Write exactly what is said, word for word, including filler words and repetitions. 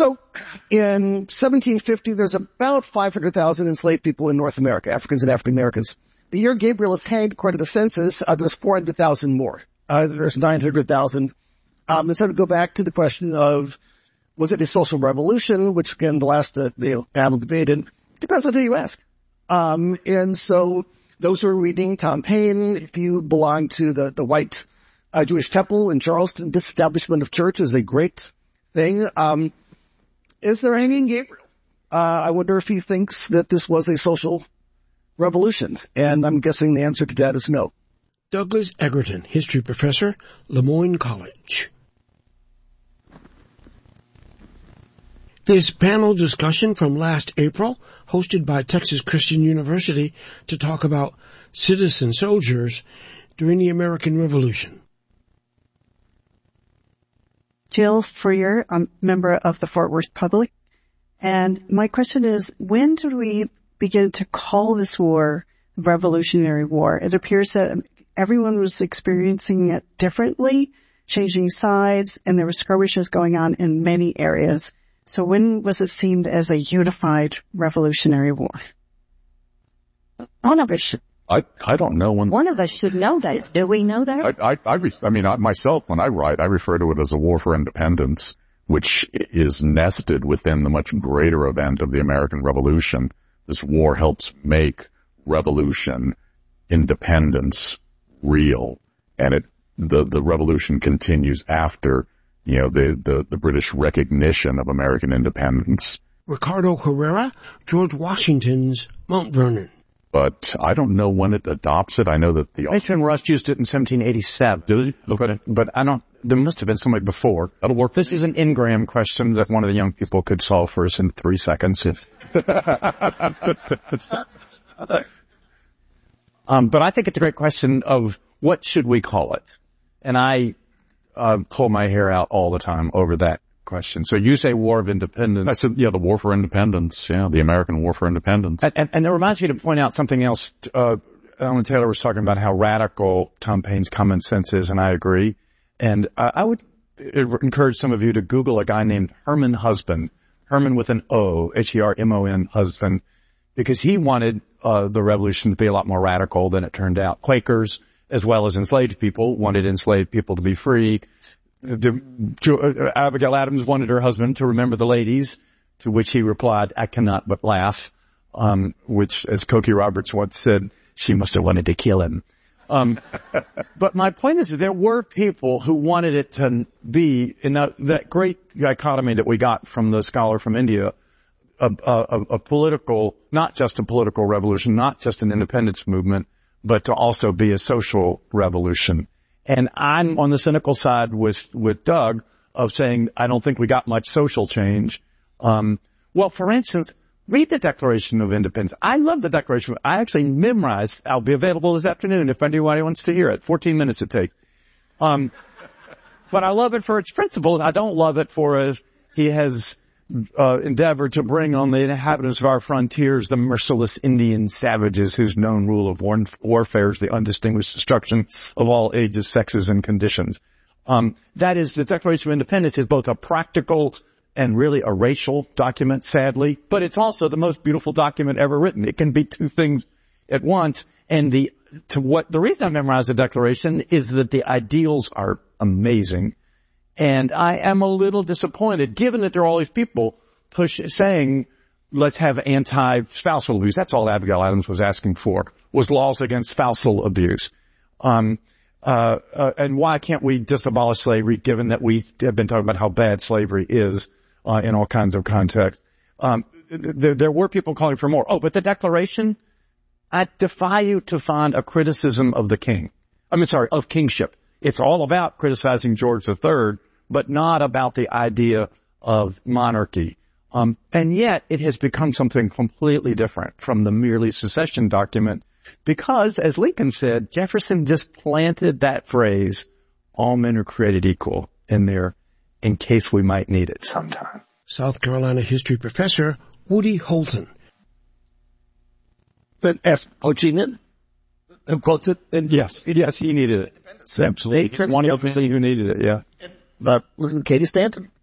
So in seventeen fifty, there's about five hundred thousand enslaved people in North America, Africans and African Americans. The year Gabriel is hanged, according to the census, uh, there's four hundred thousand more. Uh, there's nine hundred thousand. Um, and so to go back to the question of, was it a social revolution, which again, the last, uh, the panel debated, depends on who you ask. Um, and so those who are reading Tom Paine, if you belong to the, the white, uh, Jewish temple in Charleston, disestablishment of church is a great thing. Um, is there hanging Gabriel? Uh, I wonder if he thinks that this was a social revolution. And I'm guessing the answer to that is no. Douglas Egerton, history professor, Lemoyne College. This panel discussion from last April, hosted by Texas Christian University to talk about citizen soldiers during the American Revolution. Jill Freer, I'm a member of the Fort Worth Public. And my question is, when did we begin to call this war Revolutionary War? It appears that everyone was experiencing it differently, changing sides, and there were skirmishes going on in many areas. So when was it seen as a unified Revolutionary War? One of us should. I, I don't know when. One of us should know that. Do we know that? I, I, I, re, I mean, I, myself, when I write, I refer to it as a war for independence, which is nested within the much greater event of the American Revolution. This war helps make revolution, independence real. And it, the, the revolution continues after, you know, the, the, the British recognition of American independence. Ricardo Herrera, George Washington's Mount Vernon. But I don't know when it adopts it. I know that the... Mason Rush used it in seventeen eighty-seven. Did he? Okay. But I don't... There must have been somebody before. That'll work. This is an Ingram question that one of the young people could solve for us in three seconds. If... um, but I think it's a great question of what should we call it? And I uh, pull my hair out all the time over that question. So you say War of Independence. I said, yeah, the War for Independence. Yeah, the American War for Independence. And, and, and it reminds me to point out something else. Uh, Alan Taylor was talking about how radical Tom Paine's common sense is, and I agree. And uh, I would encourage some of you to Google a guy named Herman Husband, Herman with an O, H E R M O N, Husband, because he wanted uh, the revolution to be a lot more radical than it turned out. Quakers, as well as enslaved people, wanted enslaved people to be free. The, uh, Abigail Adams wanted her husband to remember the ladies, to which he replied, "I cannot but laugh," um, which, as Cokie Roberts once said, she must have wanted to kill him. Um, but my point is that there were people who wanted it to be, in that, that great dichotomy that we got from the scholar from India, a, a, a political, not just a political revolution, not just an independence movement, but to also be a social revolution. And I'm on the cynical side with, with Doug of saying, I don't think we got much social change. Um, well, for instance, read the Declaration of Independence. I love the Declaration. I actually memorized. I'll be available this afternoon if anybody wants to hear it. fourteen minutes it takes. Um, but I love it for its principles. I don't love it for a, he has, uh, endeavored to bring on the inhabitants of our frontiers the merciless Indian savages whose known rule of war- warfare is the undistinguished destruction of all ages, sexes, and conditions. Um, that is, the Declaration of Independence is both a practical and really a racial document, sadly, but it's also the most beautiful document ever written. It can be two things at once. And the, to what, the reason I memorized the Declaration is that the ideals are amazing. And I am a little disappointed, given that there are all these people push, saying, let's have anti-spousal abuse. That's all Abigail Adams was asking for, was laws against spousal abuse. Um, uh, uh, and why can't we just abolish slavery, given that we have been talking about how bad slavery is, uh, in all kinds of contexts? Um, there, there were people calling for more. Oh, but the Declaration, I defy you to find a criticism of the king. I mean, sorry, of kingship. It's all about criticizing George the Third, but not about the idea of monarchy. Um, and yet it has become something completely different from the merely secession document because, as Lincoln said, Jefferson just planted that phrase, all men are created equal, in there in case we might need it sometime. South Carolina history professor Woody Holton. But as Ho Chi Minh quotes it, and yes, yes, he needed it. Absolutely. One of the who needed it, yeah. But wasn't Katie Stanton?